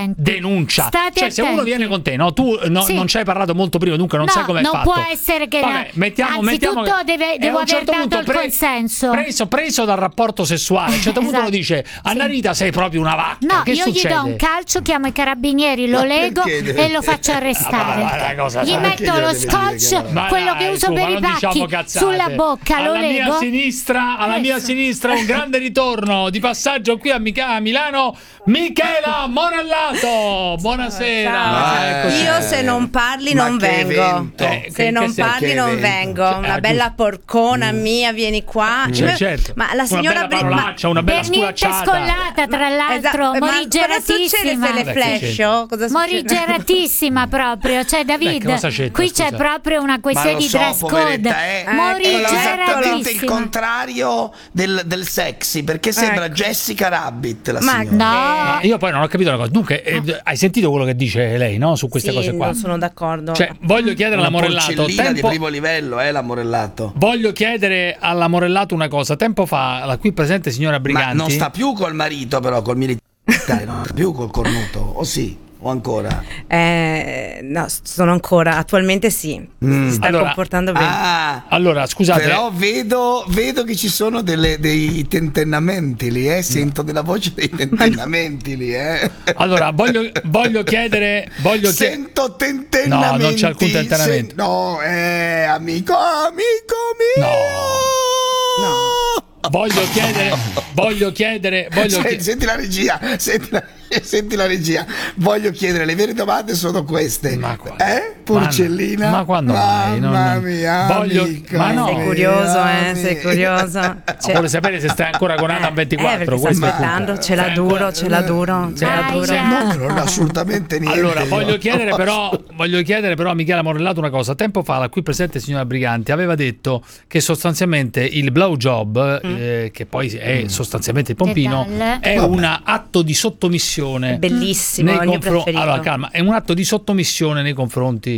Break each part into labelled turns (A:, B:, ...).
A: attenti.
B: denuncia.
A: State
B: cioè, se uno
A: attenti.
B: viene con te, no? Tu non ci hai parlato molto prima, dunque non sai come è
A: non
B: fatto.
A: può essere che
B: Vabbè,
A: anzitutto
B: che-
A: devo
B: a un certo
A: aver dato
B: punto
A: il consenso.
B: preso dal rapporto sessuale, a un certo punto
A: Esatto.
B: lo dice: Anna Rita, sei proprio una vacca.
A: No,
B: che
A: io
B: succede?
A: gli do un calcio, chiamo i carabinieri, lo lego e lo faccio arrestare. Gli metto lo scotch, quello che uso per i pacchi, sulla bocca, lo lego.
B: Alla mia sinistra un grande ritorno di passaggio qui a Milano, Michela Morellato. Buonasera. Eccoci.
C: Io se non parli non vengo. Se non parli non vengo. Una bella porcona mia, vieni qua.
B: Certo.
C: Ma la signora
B: una bella parolaccia, una bella
A: Per niente
B: sculacciata.
A: scollata, tra l'altro,
C: Ma cosa succede
A: morigeratissima.
C: se le flasho? Cosa succede?
A: Morigeratissima proprio, cioè David,
B: cosa c'entra,
A: qui
B: scusa?
A: c'è proprio una questione di dress code.
D: È esattamente il
A: Morigeratissima.
D: contrario del sexy, perché sembra Jessica Rabbit la
C: Ma
D: signora.
B: Ma io poi non ho capito una cosa. Dunque, hai sentito quello che dice lei, no? Su queste
C: Sì,
B: cose qua.
C: non sono d'accordo.
B: Cioè, voglio chiedere alla
D: Una
B: Morellato.
D: porcellina di primo livello, la Morellato.
B: Voglio chiedere alla Morellato una cosa. Tempo fa, la qui presente signora Briganti.
D: Ma non sta più col marito, però, col militare, non sta più col cornuto, o sì? O ancora?
C: No, sono ancora, attualmente sì. Si sta
B: Allora,
C: comportando bene.
B: Allora, scusate.
D: Però vedo che ci sono dei tentennamenti lì, sento della voce dei tentennamenti lì,
B: Allora, voglio chiedere.
D: Sento tentennamenti.
B: No, non c'è alcun tentennamento.
D: No, amico mio.
B: No. Voglio chiedere.
D: Senti la regia, senti la regia. Voglio chiedere, le vere domande sono queste.
B: Ma quando?
D: Porcellina?
B: Ma quando mai?
D: Mamma mia, amico.
B: Ma no.
C: Sei curioso, sei curioso.
B: Vuole sapere se stai ancora con Adam 24.
C: Perché sta
B: questo è
C: aspettando,
B: tutto.
C: ce l'ha duro.
D: No, non ho assolutamente niente.
B: Allora, voglio chiedere però a Michela Morellato una cosa. Tempo fa la qui presente signora Briganti aveva detto che sostanzialmente il blowjob, che poi è sostanzialmente il pompino, è un atto di sottomissione.
C: Bellissimo,
B: nei
C: il mio preferito.
B: Allora, calma, è un atto di sottomissione nei confronti,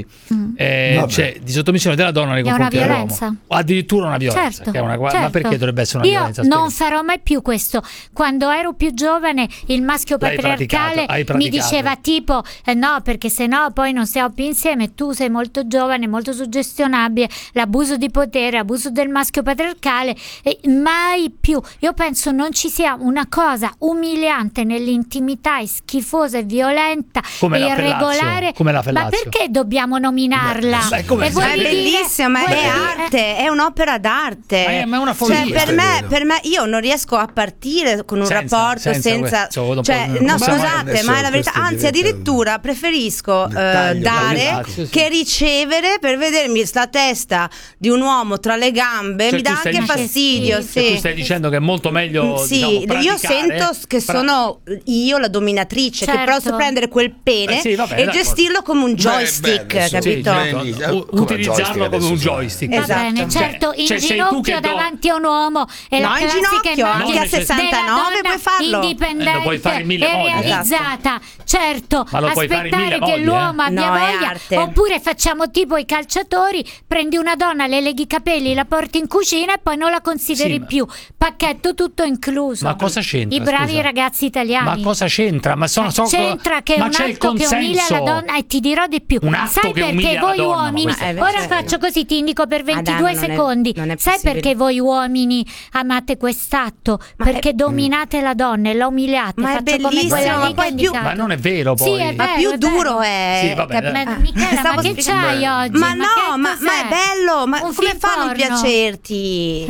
B: cioè di sottomissione della donna nei
A: È
B: confronti
A: una
B: dell'uomo.
A: violenza.
B: O addirittura una violenza.
A: Certo,
B: Che è una,
A: certo.
B: Ma perché dovrebbe essere una
A: Io
B: violenza?
A: non farò mai più questo. Quando ero più giovane il maschio
B: L'hai
A: patriarcale
B: praticato.
A: mi diceva tipo no, perché sennò poi non stiamo più insieme, tu sei molto giovane, molto suggestionabile, l'abuso di potere, abuso del maschio patriarcale, mai più. Io penso non ci sia una cosa umiliante nell'intimità e schifosa e violenta
B: Come
A: e
B: la
A: irregolare.
B: fellatio, come la
A: Ma
B: fellatio.
A: perché dobbiamo nominarla?
B: come
A: E vuoi
C: È
A: dire-
C: bellissima, ma
A: vuoi
C: è
A: dire-
C: arte, è un'opera d'arte.
B: Ma è una follia.
C: Cioè, per me io non riesco a partire con un rapporto senza
B: questo,
C: cioè,
B: non
C: no,
B: possiamo-
C: scusate,
D: adesso
C: ma è la verità.
D: questo
C: Anzi,
D: diventa
C: addirittura preferisco
D: dettaglio,
C: dare
B: sì.
C: che ricevere per vedermi sta testa di un uomo tra le gambe.
B: Cioè,
C: Mi dà
B: tu stai
C: anche
B: dicendo-
C: fastidio.
B: Cioè, tu stai dicendo che è molto meglio
C: Sì,
B: diciamo,
C: io
B: praticare,
C: sento che sono io la dominatrice, che
A: Certo.
C: posso prendere quel pene
B: sì, vabbè,
C: e
B: d'accordo.
C: gestirlo come un joystick,
D: bello, sì,
C: capito?
B: utilizzarlo come un joystick.
A: Va
C: Esatto.
A: bene, certo, in
B: cioè, sei tu
A: ginocchio
B: che
A: davanti a un uomo è
C: No,
A: la
C: in
A: classica
C: ginocchio,
A: immagine
C: anche a 69
A: della donna
C: puoi farlo.
A: indipendente
B: Lo puoi fare in mille
A: e
B: modi.
A: realizzata. Certo,
B: Ma lo puoi fare in
A: aspettare
B: mille
A: che
B: modi,
A: l'uomo abbia
C: No, è
A: voglia,
C: arte.
A: oppure facciamo tipo i calciatori, prendi una donna, le leghi i capelli, la porti in cucina e poi non la consideri
B: Sì, ma-
A: più. Pacchetto tutto incluso.
B: Ma cosa c'entra?
A: I bravi
B: scusa?
A: ragazzi italiani.
B: Ma cosa c'entra? Ma
A: c'entra che è
B: ma
A: un
B: c'è il
A: atto che umilia la
B: consenso.
A: donna e ti dirò di più.
B: Un atto
A: Sai
B: che
A: perché
B: umilia la
A: voi
B: donna, ma
A: uomini
B: questo è
A: ora
C: certo.
A: faccio così, ti indico per 22
C: Adamo,
A: secondi.
C: non è
A: Sai
C: possibile.
A: perché voi uomini amate quest'atto? Perché dominate la donna e la umiliate.
C: Ma è
A: Faccio come
C: bellissimo,
A: quella
C: ma
A: lì
C: poi
A: che
C: più-
A: ho
B: Ma
A: indicato.
B: non è vero poi.
A: Sì, è
C: Ma
A: vero,
C: più
A: è
C: duro
A: vero.
C: è.
B: Sì, vabbè, dai.
A: Michela,
C: Stavo
A: ma che
C: spiegando.
A: c'hai oggi?
C: Ma
A: che
C: no, ma
A: cos'è?
C: è bello, ma
A: Un
C: come
A: film
C: fa a non
A: porno?
C: piacerti?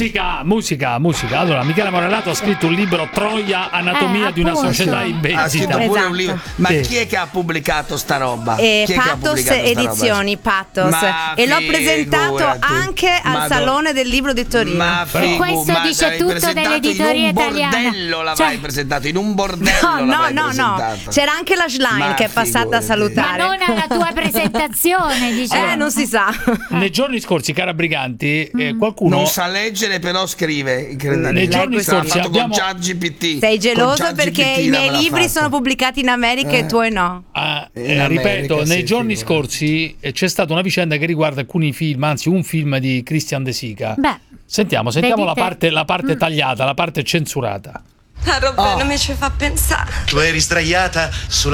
B: Musica. Allora, Michela Morellato ha scritto un libro, Troia, anatomia di una
A: appunto.
B: società in
D: Ha scritto
B: vendita.
D: pure
C: Esatto.
D: un libro. Ma
B: Sì.
D: chi è che ha pubblicato sta roba? Chi è che ha
C: Pathos
D: pubblicato sta roba?
C: Edizioni, Pathos.
D: Ma
C: E l'ho presentato
D: figurati.
C: anche al
D: Madonna.
C: Salone del Libro di Torino.
D: Ma
A: questo
D: ma
A: dice
D: l'hai
A: tutto
D: presentato
A: dell'editoria
D: in un
A: italiana.
D: bordello l'avrai
A: Cioè-
D: presentato, in un bordello
C: No,
D: l'avrai
C: no.
D: presentato.
C: C'era anche la Schlein
D: Ma
C: che è passata a
D: figurati.
A: Ma
C: salutare.
A: non alla tua presentazione, diciamo.
C: Non si sa.
B: Nei giorni scorsi, cara Briganti, qualcuno
D: Non sa leggere, però scrive. Incredibile.
B: Nei giorni
D: Sarà
B: scorsi
D: fatto
B: abbiamo-
D: con ChatGPT.
C: Sei geloso
D: Con
C: perché
D: ChatGPT
C: i miei
D: l'avrà
C: libri
D: fatto.
C: sono pubblicati in America e i tuoi no.
D: In America,
B: ripeto, nei
D: sì,
B: giorni
D: figurati.
B: scorsi c'è stata una vicenda che riguarda alcuni film, anzi un film di Christian De Sica.
A: Beh,
B: Sentiamo
A: vedi
B: la parte tagliata, la parte censurata.
E: A Robbeno mi ci fa pensare.
F: Tu eri sdraiata sulla